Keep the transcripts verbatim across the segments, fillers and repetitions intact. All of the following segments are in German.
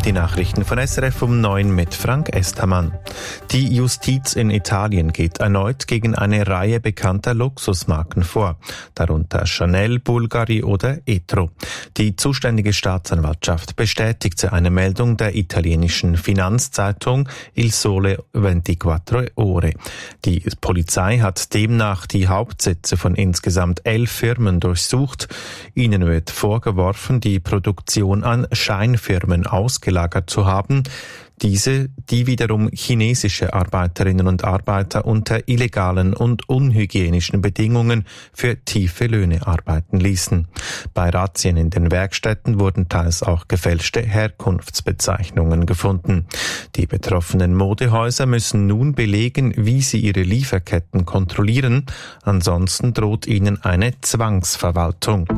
Die Nachrichten von S R F um neun mit Frank Estermann. Die Justiz in Italien geht erneut gegen eine Reihe bekannter Luxusmarken vor, darunter Chanel, Bulgari oder Etro. Die zuständige Staatsanwaltschaft bestätigte eine Meldung der italienischen Finanzzeitung Il Sole ventiquattro Ore. Die Polizei hat demnach die Hauptsitze von insgesamt elf Firmen durchsucht. Ihnen wird vorgeworfen, die Produktion an Scheinfirmen ausgelagert zu haben, diese, die wiederum chinesische Arbeiterinnen und Arbeiter unter illegalen und unhygienischen Bedingungen für tiefe Löhne arbeiten ließen. Bei Razzien in den Werkstätten wurden teils auch gefälschte Herkunftsbezeichnungen gefunden. Die betroffenen Modehäuser müssen nun belegen, wie sie ihre Lieferketten kontrollieren, ansonsten droht ihnen eine Zwangsverwaltung.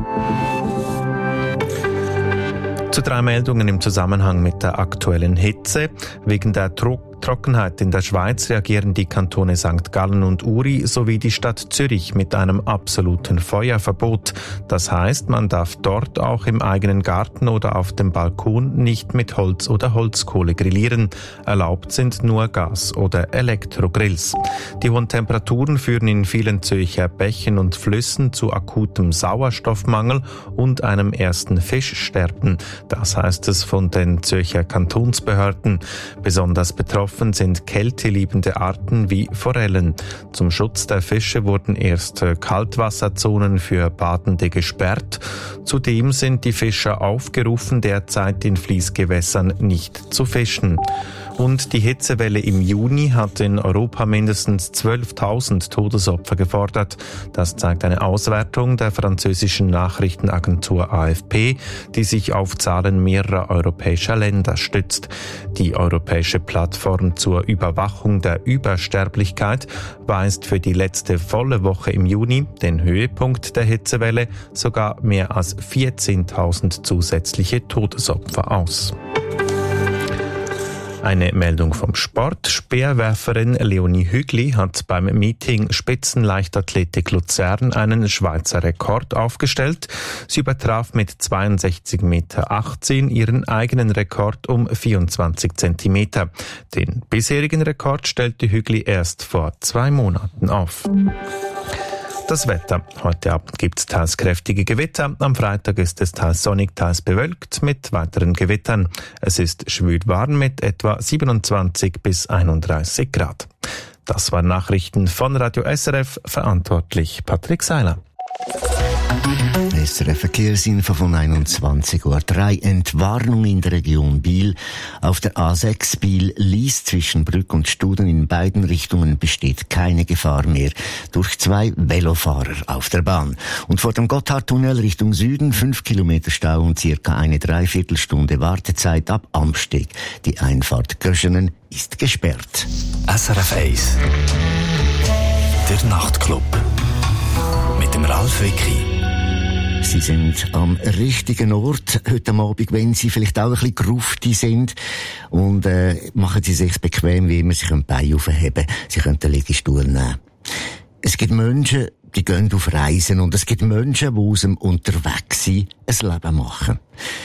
Zu drei Meldungen im Zusammenhang mit der aktuellen Hitze. Wegen der Druck Trockenheit in der Schweiz reagieren die Kantone Sankt Gallen und Uri sowie die Stadt Zürich mit einem absoluten Feuerverbot. Das heißt, man darf dort auch im eigenen Garten oder auf dem Balkon nicht mit Holz oder Holzkohle grillieren. Erlaubt sind nur Gas- oder Elektrogrills. Die hohen Temperaturen führen in vielen Zürcher Bächen und Flüssen zu akutem Sauerstoffmangel und einem ersten Fischsterben. Das heißt es von den Zürcher Kantonsbehörden. Besonders betroffen sind kälteliebende Arten wie Forellen. Zum Schutz der Fische wurden erst Kaltwasserzonen für Badende gesperrt. Zudem sind die Fischer aufgerufen, derzeit in Fließgewässern nicht zu fischen. Und die Hitzewelle im Juni hat in Europa mindestens zwölftausend Todesopfer gefordert. Das zeigt eine Auswertung der französischen Nachrichtenagentur A F P, die sich auf Zahlen mehrerer europäischer Länder stützt. Die europäische Plattform zur Überwachung der Übersterblichkeit weist für die letzte volle Woche im Juni, den Höhepunkt der Hitzewelle, sogar mehr als vierzehntausend zusätzliche Todesopfer aus. Eine Meldung vom Sport. Speerwerferin Leonie Hügli hat beim Meeting Spitzenleichtathletik Luzern einen Schweizer Rekord aufgestellt. Sie übertraf mit zweiundsechzig Komma achtzehn Meter ihren eigenen Rekord um vierundzwanzig Zentimeter. Den bisherigen Rekord stellte Hügli erst vor zwei Monaten auf. Das Wetter. Heute Abend gibt es teils kräftige Gewitter. Am Freitag ist es teils sonnig, teils bewölkt mit weiteren Gewittern. Es ist schwül warm mit etwa siebenundzwanzig bis einunddreißig Grad. Das waren Nachrichten von Radio S R F, verantwortlich Patrick Seiler. S R F Verkehrsinfo von einundzwanzig Uhr drei. Entwarnung in der Region Biel. Auf der A sechs Biel-Lies zwischen Brück und Studen in beiden Richtungen besteht keine Gefahr mehr durch zwei Velofahrer auf der Bahn. Und vor dem Gotthardtunnel Richtung Süden fünf Kilometer Stau und circa eine Dreiviertelstunde Wartezeit ab Amsteg. Die Einfahrt Göschenen ist gesperrt. S R F eins. Der Nachtclub. Mit dem Ralf Wicki. Sie sind am richtigen Ort heute Abend, wenn Sie vielleicht auch ein bisschen grufti sind. Und äh, machen Sie sich bequem, wie immer. Sie können die Beine aufheben. Sie können den Liegestuhl nehmen. Es gibt Menschen, die gehen auf Reisen. Und es gibt Menschen, die aus dem Unterwegssein ein Leben machen.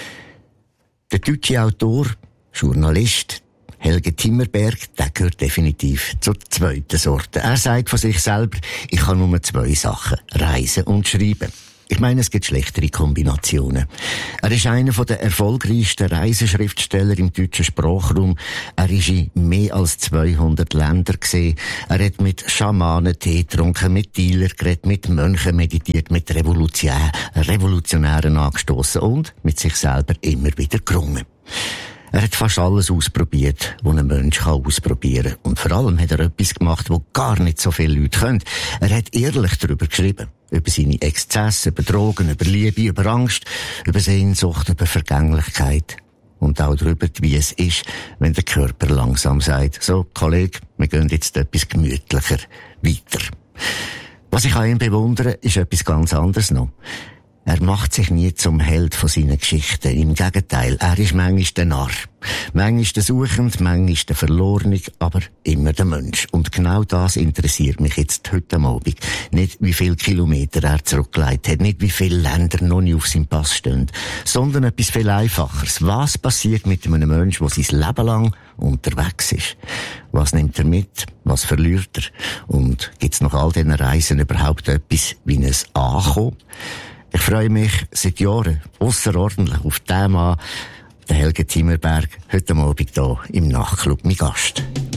Der deutsche Autor, Journalist, Helge Timmerberg, der gehört definitiv zur zweiten Sorte. Er sagt von sich selber, ich kann nur zwei Sachen, reisen und schreiben. Ich meine, es gibt schlechtere Kombinationen. Er ist einer der erfolgreichsten Reiseschriftsteller im deutschen Sprachraum. Er ist in mehr als zweihundert Ländern gesehen. Er hat mit Schamanen Tee getrunken, mit Dealer geredet, mit Mönchen meditiert, mit Revolutionä- Revolutionären angestoßen und mit sich selber immer wieder gerungen. Er hat fast alles ausprobiert, was ein Mensch kann ausprobieren kann. Und vor allem hat er etwas gemacht, was gar nicht so viele Leute können. Er hat ehrlich darüber geschrieben. Über seine Exzesse, über Drogen, über Liebe, über Angst, über Sehnsucht, über Vergänglichkeit. Und auch darüber, wie es ist, wenn der Körper langsam sagt, so, Kollege, wir gehen jetzt etwas gemütlicher weiter. Was ich an ihm bewundere, ist etwas ganz anderes noch. Er macht sich nie zum Held von seinen Geschichten. Im Gegenteil, er ist manchmal der Narr. Manchmal der Suchende, manchmal der Verlorene, aber immer der Mensch. Und genau das interessiert mich jetzt heute Abend. Nicht, wie viele Kilometer er zurückgelegt hat, nicht, wie viele Länder noch nicht auf seinem Pass stehen, sondern etwas viel Einfacheres. Was passiert mit einem Menschen, der sein Leben lang unterwegs ist? Was nimmt er mit? Was verliert er? Und gibt's nach all diesen Reisen überhaupt etwas wie ein Ankommen? Ich freue mich seit Jahren ausserordentlich auf den Mann, den Helge Zimmerberg, heute Abend hier im Nachtclub, mein Gast.